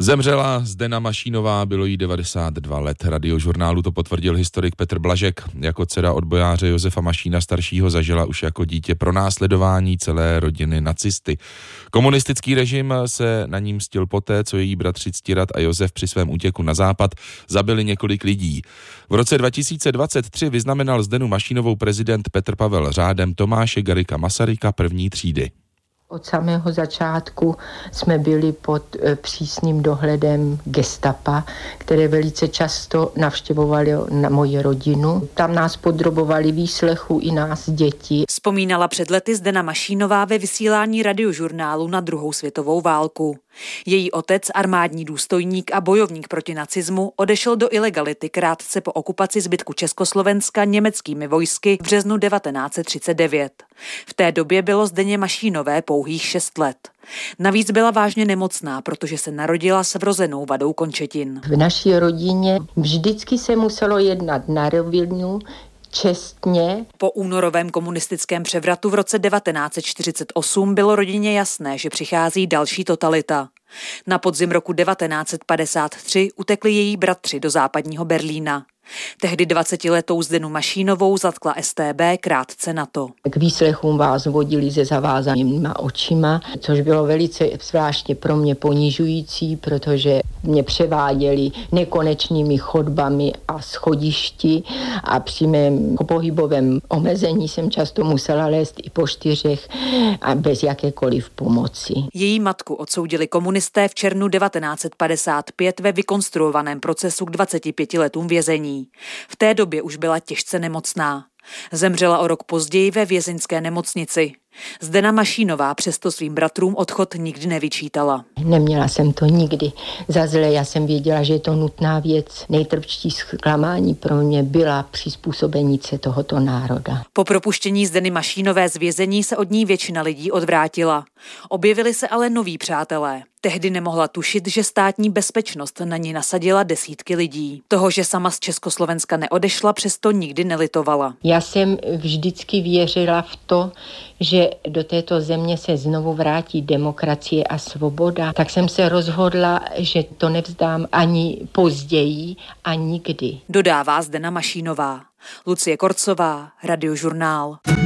Zemřela Zdena Mašínová, bylo jí 92 let. Radiožurnálu to potvrdil historik Petr Blažek. Jako dcera odbojáře Josefa Mašína staršího zažila už jako dítě pronásledování celé rodiny nacisty. Komunistický režim se na ní mstil poté, co její bratři Ctirad a Josef při svém útěku na západ zabili několik lidí. V roce 2023 vyznamenal Zdenu Mašínovou prezident Petr Pavel řádem Tomáše Garrigua Masaryka první třídy. Od samého začátku jsme byli pod přísným dohledem gestapa, které velice často navštěvovali na moji rodinu. Tam nás podrobovali výslechu i nás děti. Vzpomínala před lety Zdena Mašínová ve vysílání Radiožurnálu na druhou světovou válku. Její otec, armádní důstojník a bojovník proti nacismu, odešel do ilegality krátce po okupaci zbytku Československa německými vojsky v březnu 1939. V té době bylo Zdeně Mašínové pouhých 6 let. Navíc byla vážně nemocná, protože se narodila s vrozenou vadou končetin. V naší rodině vždycky se muselo jednat na rovinu, čestně. Po únorovém komunistickém převratu v roce 1948 bylo rodině jasné, že přichází další totalita. Na podzim roku 1953 utekli její bratři do západního Berlína. Tehdy 20letou Zdenu Mašínovou zatkla StB krátce na to. K výslechům vás vodili se zavázanýma očima, což bylo velice zvláště pro mě ponižující, protože mě převáděli nekonečnými chodbami a schodišti a při mém pohybovém omezení jsem často musela lézt i po 4 a bez jakékoliv pomoci. Její matku odsoudili komunisté v červnu 1955 ve vykonstruovaném procesu k 25 letům vězení. V té době už byla těžce nemocná. Zemřela o rok později ve vězeňské nemocnici. Zdena Mašínová přesto svým bratrům odchod nikdy nevyčítala. Neměla jsem to nikdy za zlé, já jsem věděla, že je to nutná věc. Nejtrpčí zklamání pro mě byla přizpůsobenice tohoto národa. Po propuštění Zdeny Mašínové z vězení se od ní většina lidí odvrátila. Objevili se ale noví přátelé. Tehdy nemohla tušit, že státní bezpečnost na ní nasadila desítky lidí. Toho, že sama z Československa neodešla, přesto nikdy nelitovala. Já jsem vždycky věřila v to, že do této země se znovu vrátí demokracie a svoboda, tak jsem se rozhodla, že to nevzdám ani později a nikdy. Dodává Zdena Mašínová. Lucie Korcová, Radiožurnál.